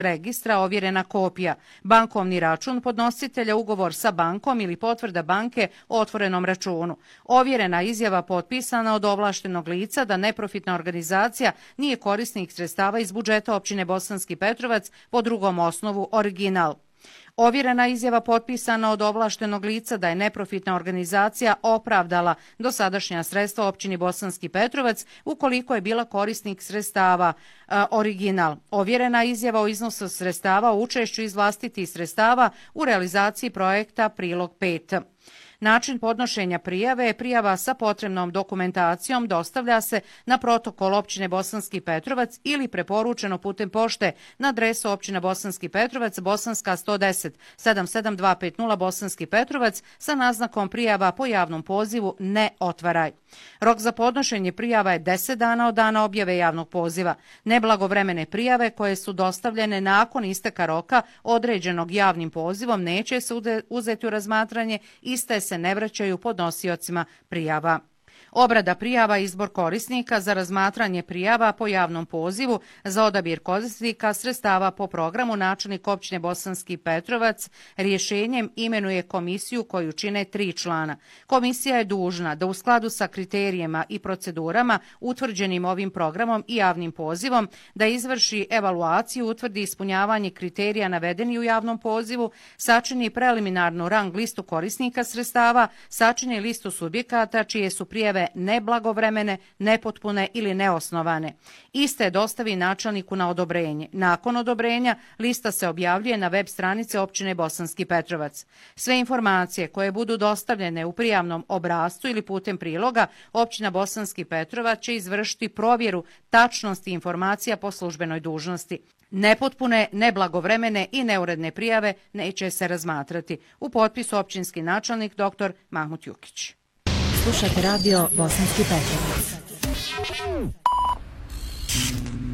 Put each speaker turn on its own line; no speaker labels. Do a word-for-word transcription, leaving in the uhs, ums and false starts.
registra ovjerena kopija, bankovni račun podnositelja, ugovor sa bankom ili potvrda banke o otvorenom računu. Ovjerena izjava potpisana od ovlaštenog lica da neprofitna organizacija nije korisnik sredstava iz budžeta općine Bosanski Petrovac po drugom osnovu original. Ovjerena izjava potpisana od ovlaštenog lica da je neprofitna organizacija opravdala dosadašnja sredstva općini Bosanski Petrovac ukoliko je bila korisnik sredstava e, original. Ovjerena izjava o iznosu sredstava o učešću iz vlastitih sredstava u realizaciji projekta Prilog pet. Način podnošenja prijave je prijava sa potrebnom dokumentacijom, dostavlja se na protokol općine Bosanski Petrovac ili preporučeno putem pošte na adresu općina Bosanski Petrovac, Bosanska sto deset, sedam sedam dva pet nula Bosanski Petrovac sa naznakom prijava po javnom pozivu ne otvaraj. Rok za podnošenje prijava je deset dana od dana objave javnog poziva. Neblagovremene prijave koje su dostavljene nakon isteka roka određenog javnim pozivom neće se uzeti u razmatranje, iste se ne vraćaju podnosiocima prijava. Obrada prijava i izbor korisnika za razmatranje prijava po javnom pozivu za odabir korisnika sredstava po programu načelnik općine Bosanski Petrovac rješenjem imenuje komisiju koju čine tri člana. Komisija je dužna da u skladu sa kriterijima i procedurama utvrđenim ovim programom i javnim pozivom da izvrši evaluaciju, utvrdi ispunjavanje kriterija navedeni u javnom pozivu, sačini preliminarnu rang listu korisnika sredstava, sačini listu subjekata čije su prijave neblagovremene, nepotpune ili neosnovane. Iste dostavi načelniku na odobrenje. Nakon odobrenja lista se objavljuje na web stranici općine Bosanski Petrovac. Sve informacije koje budu dostavljene u prijavnom obrascu ili putem priloga, općina Bosanski Petrovac će izvršiti provjeru tačnosti informacija po službenoj dužnosti. Nepotpune, neblagovremene i neuredne prijave neće se razmatrati. U potpisu općinski načelnik dr. Mahmut Jukić.
Slušajte radio Bosanski Petrovac.